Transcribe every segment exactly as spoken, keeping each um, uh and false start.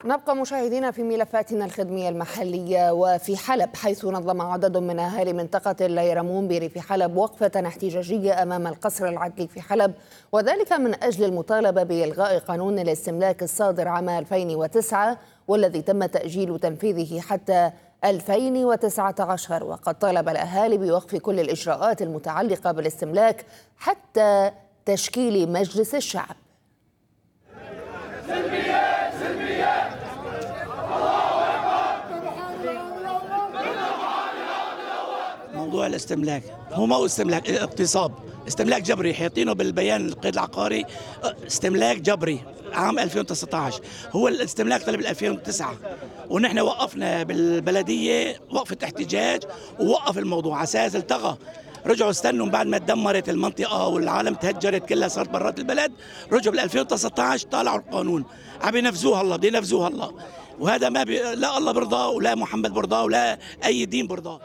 نبقى مشاهدين في ملفاتنا الخدمية المحلية وفي حلب، حيث نظم عدد من أهالي منطقة الليرمون بريف حلب وقفة احتجاجية أمام القصر العدلي في حلب، وذلك من أجل المطالبة بإلغاء قانون الاستملاك الصادر عام ألفين وتسعة والذي تم تأجيل تنفيذه حتى ألفين وتسعة عشر. وقد طالب الأهالي بوقف كل الإجراءات المتعلقة بالاستملاك حتى تشكيل مجلس الشعب. موضوع الاستملاك هو ما هو استملاك، اغتصاب، استملاك جبري، حاطينه بالبيان القيد العقاري استملاك جبري عام ألفين وتسعة عشر. هو الاستملاك طلب ألفين وتسعة ونحن وقفنا بالبلديه وقفه احتجاج ووقف الموضوع على اساس التغى. رجعوا استنوا بعد ما تدمرت المنطقه والعالم تهجرت كلها صارت برات البلد، رجعوا بال ألفين وتسعة عشر طالعوا القانون عم ينفذوه هلا، بده ينفذوه هلا، وهذا ما بي... لا الله برضاه ولا محمد برضاه ولا اي دين برضاه.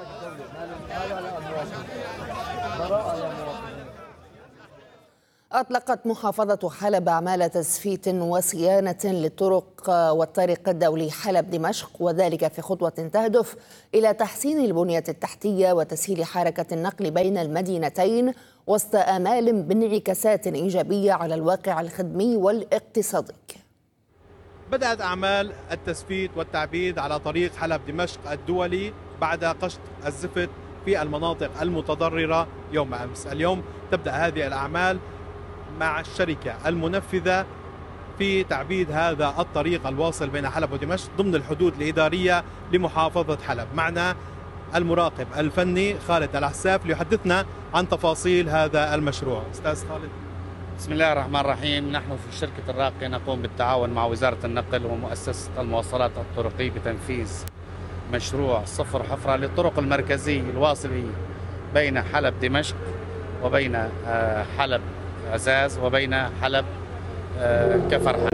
أطلقت محافظة حلب أعمال تزفيت وصيانة للطرق والطريق الدولي حلب دمشق، وذلك في خطوة تهدف إلى تحسين البنية التحتية وتسهيل حركة النقل بين المدينتين وسط آمال بانعكاسات إيجابية على الواقع الخدمي والاقتصادي. بدأت أعمال التزفيت والتعبيد على طريق حلب دمشق الدولي بعد قشط الزفت في المناطق المتضررة يوم أمس. اليوم تبدأ هذه الأعمال مع الشركة المنفذة في تعبيد هذا الطريق الواصل بين حلب ودمشق ضمن الحدود الإدارية لمحافظة حلب. معنا المراقب الفني خالد العساف ليحدثنا عن تفاصيل هذا المشروع. أستاذ خالد. بسم الله الرحمن الرحيم. نحن في شركة الراقية نقوم بالتعاون مع وزارة النقل ومؤسسة المواصلات الطرقية بتنفيذ مشروع صفر حفرة للطرق المركزية الواصلة بين حلب دمشق وبين حلب عزاز وبين حلب كفرحان.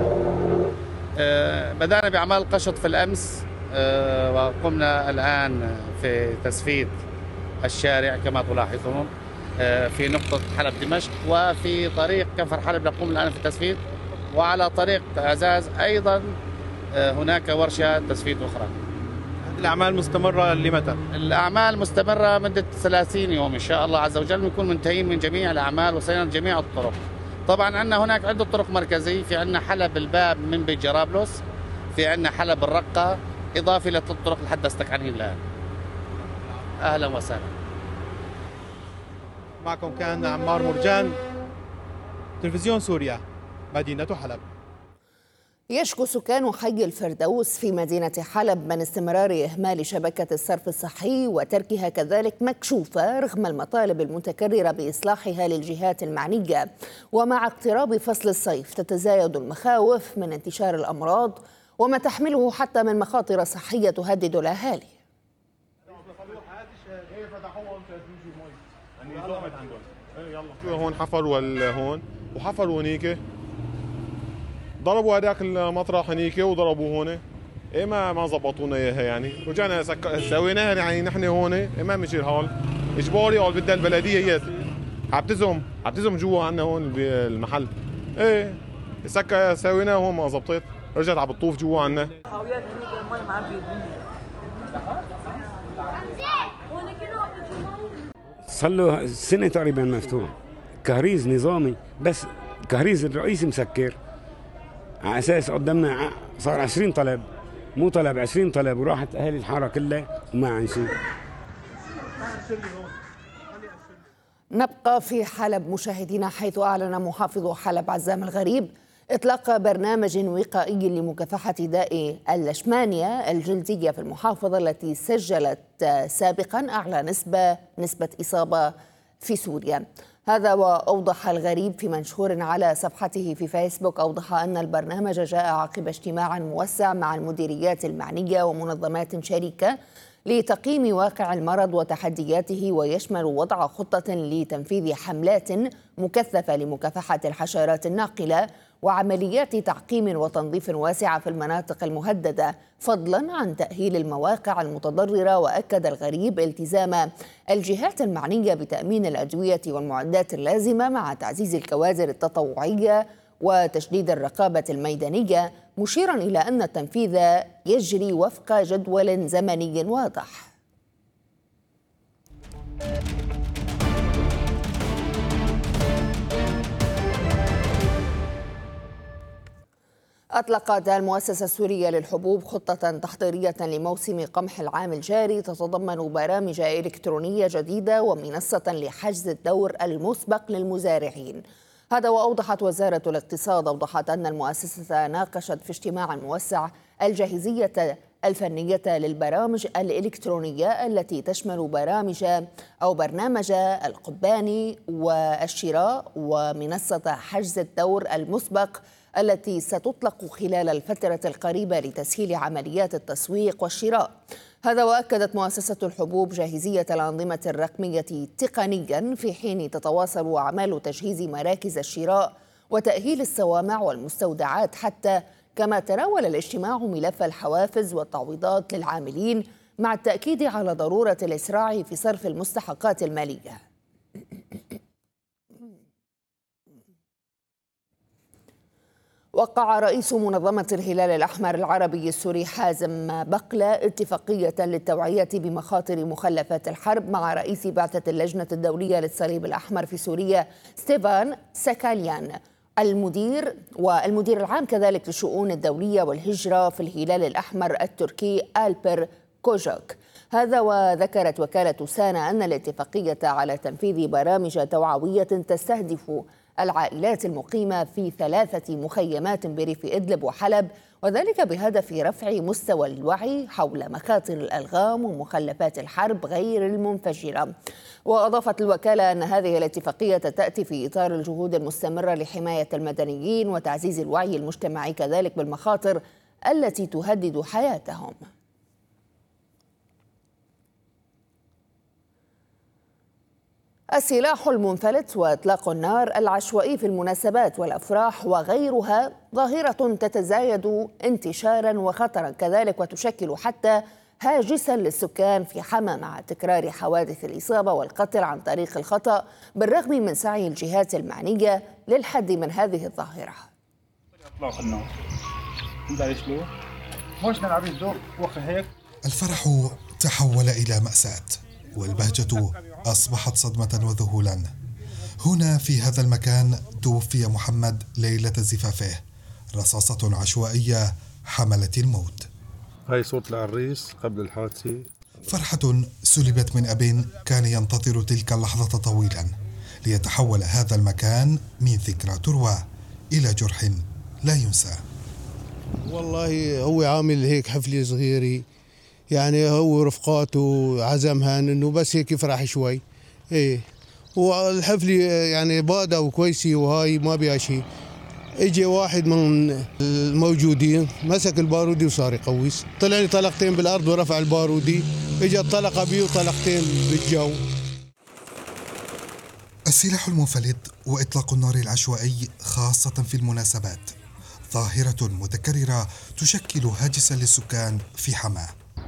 بدأنا بأعمال قشط في الأمس وقمنا الآن في تزفيت الشارع كما تلاحظون في نقطة حلب دمشق، وفي طريق كفر حلب نقوم الآن في التزفيت، وعلى طريق عزاز أيضا هناك ورشة تزفيت أخرى. الأعمال مستمرة لمتى؟ الأعمال مستمرة مدة ثلاثين يوم إن شاء الله عز وجل، بنكون منتهين من جميع الأعمال وصيانة جميع الطرق. طبعا عندنا هناك عدة طرق مركزية، في عندنا حلب الباب من بيت جرابلس، في عندنا حلب الرقة، إضافة للطرق اللي حدثتك عنها الآن. أهلا وسهلا. معكم كان عمار مرجان، تلفزيون سوريا، مدينة حلب. يشكو سكان حي الفردوس في مدينة حلب من استمرار إهمال شبكة الصرف الصحي وتركها كذلك مكشوفة رغم المطالب المتكررة بإصلاحها للجهات المعنية. ومع اقتراب فصل الصيف تتزايد المخاوف من انتشار الأمراض وما تحمله حتى من مخاطر صحية تهدد الأهالي. هون حفروا هون وحفروا هنيك، ضربوا هذاك المطرح هنيك وضربوا هون، ايه ما ما ظبطونا اياها يعني، رجعنا سك... سويناها يعني نحن هون، ايه ما مشي الحال، اجباري قال بدها البلديه هي عبتزهم عبتزهم جوا عنا هون بالمحل، ايه سك سويناها هون ما ظبطت، رجعت عم بتطوف جوا عنا. صار له سنه تقريبا مفتوح، كهريز نظامي بس كهريز الرئيسي مسكر، على اساس قدامنا صار عشرين طلب، مو طلب عشرين طلب، وراحت اهالي الحاره كلها وما عن شيء. نبقى في حلب مشاهدينا، حيث اعلن محافظ حلب عزام الغريب اطلاق برنامج وقائي لمكافحه داء اللشمانيا الجلديه في المحافظه التي سجلت سابقا اعلى نسبه نسبه اصابه في سوريا. هذا وأوضح الغريب في منشور على صفحته في فيسبوك، أوضح أن البرنامج جاء عقب اجتماع موسع مع المديريات المعنية ومنظمات شريكة لتقييم واقع المرض وتحدياته، ويشمل وضع خطة لتنفيذ حملات مكثفة لمكافحة الحشرات الناقلة وعمليات تعقيم وتنظيف واسعة في المناطق المهددة، فضلا عن تأهيل المواقع المتضررة. وأكد الغريب التزام الجهات المعنية بتأمين الأدوية والمعدات اللازمة مع تعزيز الكوادر التطوعية وتشديد الرقابة الميدانية، مشيرا إلى أن التنفيذ يجري وفق جدول زمني واضح. أطلقت المؤسسة السورية للحبوب خطة تحضيرية لموسم قمح العام الجاري تتضمن برامج إلكترونية جديدة ومنصة لحجز الدور المسبق للمزارعين. هذا وأوضحت وزارة الاقتصاد أوضحت أن المؤسسة ناقشت في اجتماع موسع الجاهزية الفنية للبرامج الإلكترونية التي تشمل برامج أو برنامج القباني والشراء ومنصة حجز الدور المسبق التي ستطلق خلال الفترة القريبة لتسهيل عمليات التسويق والشراء. هذا وأكدت مؤسسة الحبوب جاهزية الأنظمة الرقمية تقنيا في حين تتواصل أعمال تجهيز مراكز الشراء وتأهيل الصوامع والمستودعات حتى، كما تناول الاجتماع ملف الحوافز والتعويضات للعاملين مع التأكيد على ضرورة الإسراع في صرف المستحقات المالية. وقع رئيس منظمة الهلال الأحمر العربي السوري حازم بقلة اتفاقية للتوعية بمخاطر مخلفات الحرب مع رئيس بعثة اللجنة الدولية للصليب الأحمر في سوريا ستيفان ساكاليان المدير والمدير العام كذلك للشؤون الدولية والهجرة في الهلال الأحمر التركي ألبر كوجوك. هذا وذكرت وكالة سانا أن الاتفاقية على تنفيذ برامج توعوية تستهدف العائلات المقيمة في ثلاثة مخيمات بريف إدلب وحلب، وذلك بهدف رفع مستوى الوعي حول مخاطر الألغام ومخلفات الحرب غير المنفجرة. وأضافت الوكالة أن هذه الاتفاقية تأتي في إطار الجهود المستمرة لحماية المدنيين وتعزيز الوعي المجتمعي كذلك بالمخاطر التي تهدد حياتهم. السلاح المنفلت وإطلاق النار العشوائي في المناسبات والأفراح وغيرها ظاهرة تتزايد انتشارا وخطرا كذلك، وتشكل حتى هاجسا للسكان في حما مع تكرار حوادث الإصابة والقتل عن طريق الخطأ بالرغم من سعي الجهات المعنية للحد من هذه الظاهرة. الفرح تحول إلى مأساة والبهجة أصبحت صدمة وذهولا. هنا في هذا المكان توفي محمد ليلة زفافه، رصاصة عشوائية حملت الموت. هاي صوت العريس قبل الحادثة. فرحة سلبت من أب كان ينتظر تلك اللحظة طويلا ليتحول هذا المكان من ذكرى تروى إلى جرح لا ينسى. والله هو عامل هيك حفلة صغيرة، يعني هو رفقاته عزمها انه بس هيك يفرح شوي. ايه والحفله يعني باده وكويسه وهاي ما بيها شيء. اجى واحد من الموجودين مسك البارودي وصار يقوس، طلع لي طلقتين بالارض ورفع البارودي، اجى طلقه بيه وطلقتين بالجو. السلاح المنفلت واطلاق النار العشوائي خاصه في المناسبات ظاهره متكرره تشكل هاجسا للسكان في حماه.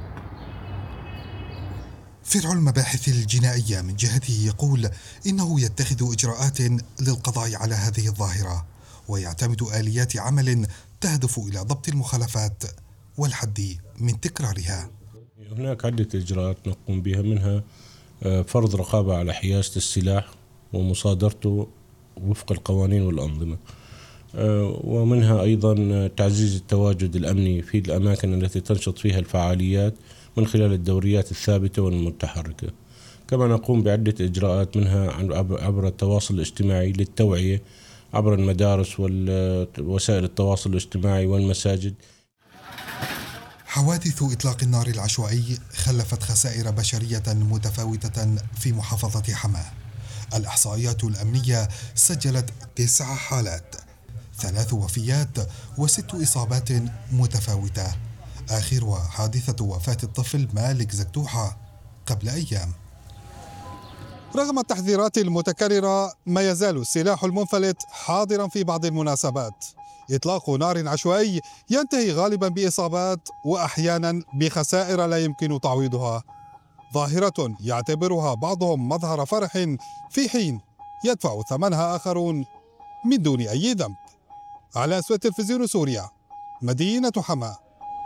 فرع المباحث الجنائية من جهته يقول إنه يتخذ إجراءات للقضاء على هذه الظاهرة ويعتمد آليات عمل تهدف إلى ضبط المخالفات والحد من تكرارها. هناك عدة إجراءات نقوم بها، منها فرض رقابة على حيازة السلاح ومصادرته وفق القوانين والأنظمة، ومنها أيضا تعزيز التواجد الأمني في الأماكن التي تنشط فيها الفعاليات من خلال الدوريات الثابتة والمتحركة. كما نقوم بعدة إجراءات منها عبر التواصل الاجتماعي للتوعية عبر المدارس ووسائل التواصل الاجتماعي والمساجد. حوادث إطلاق النار العشوائي خلفت خسائر بشرية متفاوتة في محافظة حماه. الإحصائيات الأمنية سجلت تسع حالات، ثلاث وفيات وست إصابات متفاوتة، آخرها حادثة وفاة الطفل مالك زكتوحة قبل أيام. رغم التحذيرات المتكررة ما يزال السلاح المنفلت حاضرا في بعض المناسبات. إطلاق نار عشوائي ينتهي غالبا بإصابات وأحيانا بخسائر لا يمكن تعويضها، ظاهرة يعتبرها بعضهم مظهر فرح في حين يدفع ثمنها آخرون من دون أي ذنب. على أسود تلفزيون سوريا، مدينة حما.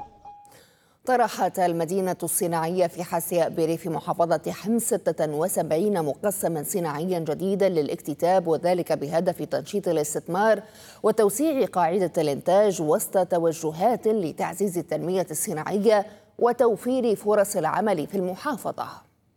طرحت المدينة الصناعية في حسياء بريف محافظة حمص ستة وسبعين مقسما صناعيا جديدا للاكتتاب، وذلك بهدف تنشيط الاستثمار وتوسيع قاعدة الإنتاج وسط توجهات لتعزيز التنمية الصناعية وتوفير فرص العمل في المحافظة.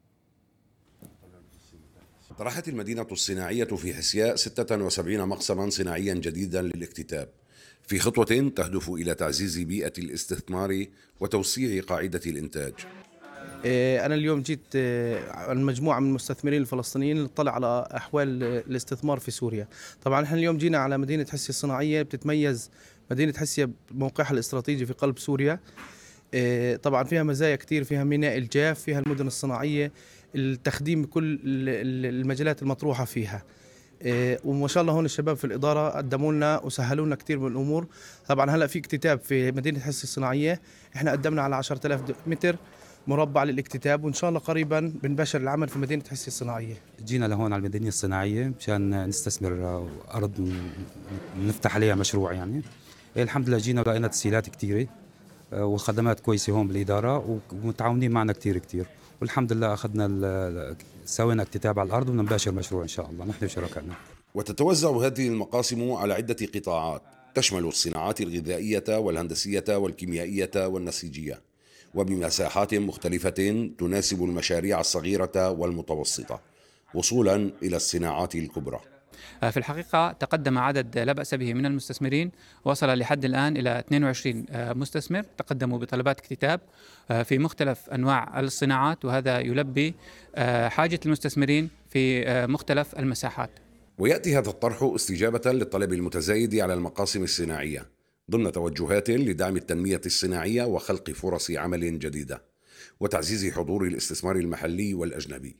طرحت المدينة الصناعية في حسياء ستة وسبعين مقسما صناعيا جديدا للاكتتاب في خطوة تهدف إلى تعزيز بيئة الاستثمار وتوسيع قاعدة الإنتاج. أنا اليوم جيت المجموعة من المستثمرين الفلسطينيين لنطلع على أحوال الاستثمار في سوريا. طبعا احنا اليوم جينا على مدينة حسياء الصناعية، بتتميز مدينة حسياء بموقعها الاستراتيجي في قلب سوريا. طبعا فيها مزايا كتير، فيها ميناء الجاف، فيها المدن الصناعية، التخديم بكل المجالات المطروحة فيها. وما شاء الله هون الشباب في الإدارة قدموا لنا وسهلوا لنا كثير من الأمور. طبعا هلا في اكتتاب في مدينة حسياء الصناعية، احنا قدمنا على عشرة آلاف متر مربع للاكتتاب، وإن شاء الله قريبا بنباشر العمل في مدينة حسياء الصناعية. جينا لهون على المدينة الصناعية مشان نستثمر أرض نفتح عليها مشروع. يعني الحمد لله جينا ولقينا تسهيلات كثيرة وخدمات كويسة هون بالإدارة، ومتعاونين معنا كثير كثير، والحمد لله أخذنا سوينا اكتتاب على الأرض ونباشر مشروع إن شاء الله نحن وشركائنا. وتتوزع هذه المقاسم على عدة قطاعات تشمل الصناعات الغذائية والهندسية والكيميائية والنسيجية، وبمساحات مختلفة تناسب المشاريع الصغيرة والمتوسطة وصولا إلى الصناعات الكبرى. في الحقيقة تقدم عدد لا بأس به من المستثمرين، وصل لحد الآن إلى اثنين وعشرين مستثمر تقدموا بطلبات اكتتاب في مختلف أنواع الصناعات، وهذا يلبي حاجة المستثمرين في مختلف المساحات. ويأتي هذا الطرح استجابة للطلب المتزايد على المقاسم الصناعية ضمن توجهات لدعم التنمية الصناعية وخلق فرص عمل جديدة وتعزيز حضور الاستثمار المحلي والأجنبي.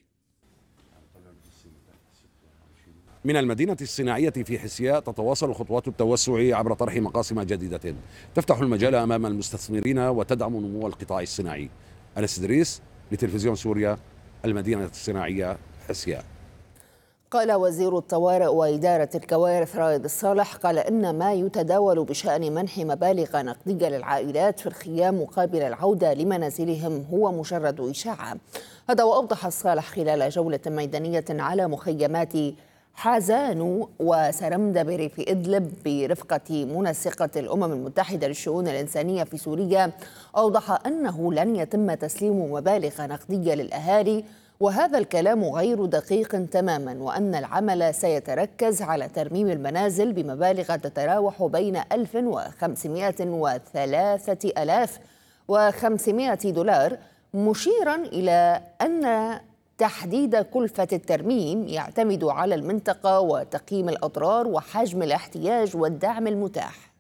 من المدينة الصناعية في حسياء تتواصل خطوات التوسع عبر طرح مقاسم جديدة تفتح المجال أمام المستثمرين وتدعم نمو القطاع الصناعي. أنس إدريس لتلفزيون سوريا، المدينة الصناعية حسياء. قال وزير الطوارئ وإدارة الكوارث رائد الصالح قال إن ما يتداول بشأن منح مبالغ نقدية للعائلات في الخيام مقابل العودة لمنازلهم هو مجرد إشاعة. هذا وأوضح الصالح خلال جولة ميدانية على مخيمات حازانو وسرمدبري في إدلب برفقة منسقة الأمم المتحدة للشؤون الإنسانية في سوريا، أوضح أنه لن يتم تسليم مبالغ نقدية للأهالي، وهذا الكلام غير دقيق تماما، وأن العمل سيتركز على ترميم المنازل بمبالغ تتراوح بين ألف وخمسمائة وثلاثة آلاف وخمسمائة دولار، مشيرا إلى أن تحديد كلفة الترميم يعتمد على المنطقة وتقييم الأضرار وحجم الاحتياج والدعم المتاح.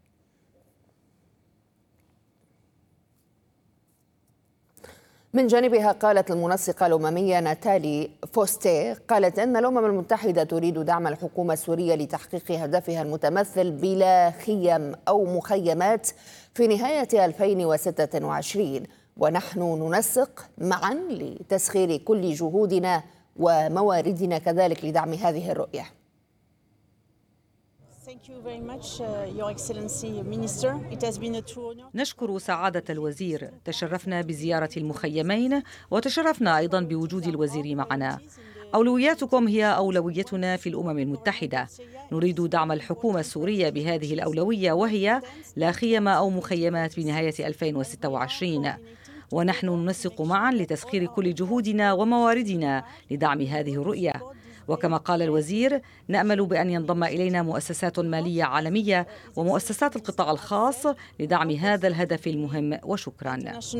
من جانبها قالت المنسقة الأممية ناتالي فوستي قالت أن الأمم المتحدة تريد دعم الحكومة السورية لتحقيق هدفها المتمثل بلا خيم أو مخيمات في نهاية ألفين وستة وعشرين، ونحن ننسق معا لتسخير كل جهودنا ومواردنا كذلك لدعم هذه الرؤية. نشكر سعادة الوزير، تشرفنا بزيارة المخيمين وتشرفنا أيضا بوجود الوزير معنا. أولوياتكم هي أولويتنا في الأمم المتحدة، نريد دعم الحكومة السورية بهذه الأولوية وهي لا خيم أو مخيمات بنهاية ألفين وستة وعشرين، ونحن ننسق معا لتسخير كل جهودنا ومواردنا لدعم هذه الرؤية. وكما قال الوزير، نأمل بأن ينضم إلينا مؤسسات مالية عالمية ومؤسسات القطاع الخاص لدعم هذا الهدف المهم، وشكرا.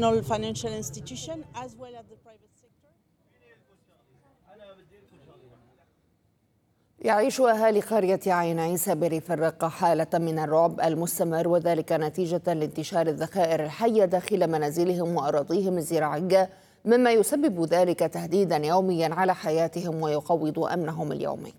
يعيش أهالي قرية عين عيسى بريف الرقة حالة من الرعب المستمر، وذلك نتيجة لانتشار الذخائر الحية داخل منازلهم وأراضيهم الزراعية، مما يسبب ذلك تهديدا يوميا على حياتهم ويقوض أمنهم اليومي.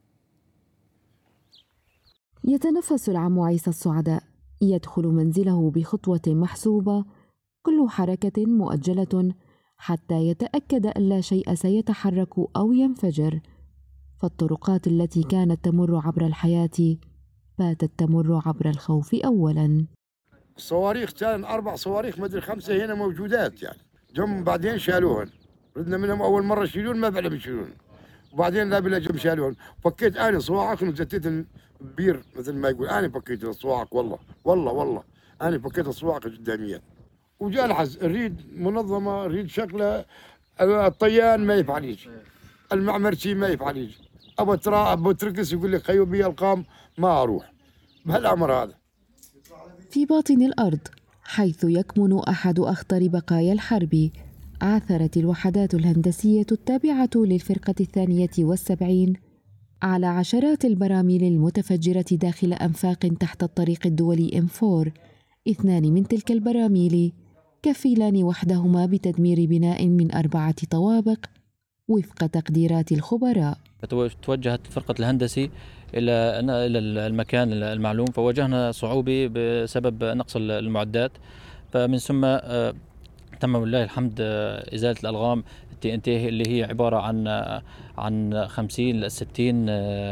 يتنفس العم عيسى السعداء، يدخل منزله بخطوة محسوبة، كل حركة مؤجلة حتى يتأكد أن لا شيء سيتحرك أو ينفجر، فالطرقات التي كانت تمر عبر الحياة باتت تمر عبر الخوف أولاً. الصواريخ كان أربع صواريخ مدري خمسة هنا موجودات يعني، جم بعدين شالوهن، ردنا منهم أول مرة يشيلون ما بعلم يشيلون، وبعدين لا بلا جم شالوهن، فكيت أنا صواعق وزتيت بير مثل ما يقول، أنا فكيت الصواعق والله والله والله أنا فكيت الصواعق قداميات، وجاء الحز نريد منظمة نريد شكله، الطيان ما يفعليش، المعمرشي ما يفعليش، أبو ترا أبو تركس يقول لك خيو بي القام ما أروح بهالأمر هذا. في باطن الأرض حيث يكمن أحد أخطر بقايا الحرب، عثرت الوحدات الهندسية التابعة للفرقة الثانية والسبعين على عشرات البراميل المتفجرة داخل أنفاق تحت الطريق الدولي إم أربعة. اثنان من تلك البراميل كفيلان وحدهما بتدمير بناء من أربعة طوابق وفق تقديرات الخبراء. توجهت فرقة الهندسي إلى إلى المكان المعلوم، فواجهنا صعوبة بسبب نقص المعدات، فمن ثم تم ولله الحمد إزالة الألغام التي إن تي اللي هي عبارة عن عن خمسين ل ستين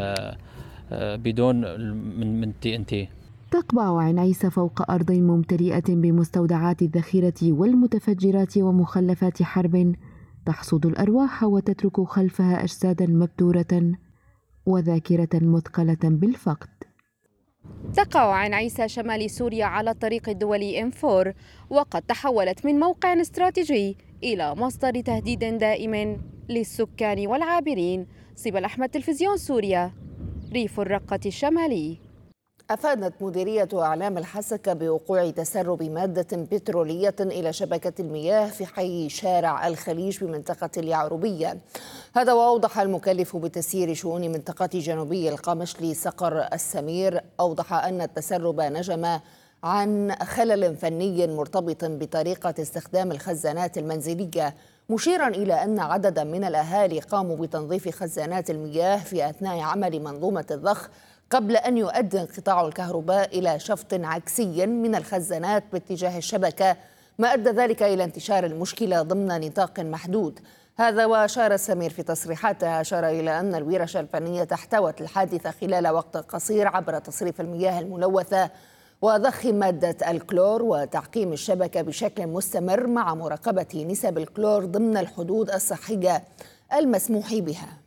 بدون من من تي إن تي. تقبع عنيسة فوق أرض ممتلئة بمستودعات الذخيرة والمتفجرات ومخلفات حرب تحصد الأرواح وتترك خلفها أجسادا مبتورة وذاكرة مثقلة بالفقد. تقع عنيسة شمال سوريا على الطريق الدولي إم أربعة، وقد تحولت من موقع استراتيجي إلى مصدر تهديد دائم للسكان والعابرين. صبا أحمد، تلفزيون سوريا، ريف الرقة الشمالي. أفادت مديرية أعلام الحسكة بوقوع تسرب مادة بترولية إلى شبكة المياه في حي شارع الخليج بمنطقة اليعربية. هذا وأوضح المكلف بتسيير شؤون منطقة جنوبي القمشلي صقر السمير، أوضح أن التسرب نجم عن خلل فني مرتبط بطريقة استخدام الخزانات المنزلية، مشيرا إلى أن عددا من الأهالي قاموا بتنظيف خزانات المياه في أثناء عمل منظومة الضخ قبل أن يؤدي انقطاع الكهرباء إلى شفط عكسي من الخزانات باتجاه الشبكة، ما أدى ذلك إلى انتشار المشكلة ضمن نطاق محدود. هذا وأشار السمير في تصريحاته، أشار إلى أن الورش الفنية احتوت الحادثة خلال وقت قصير عبر تصريف المياه الملوثة وضخ مادة الكلور وتعقيم الشبكة بشكل مستمر مع مراقبة نسب الكلور ضمن الحدود الصحية المسموح بها.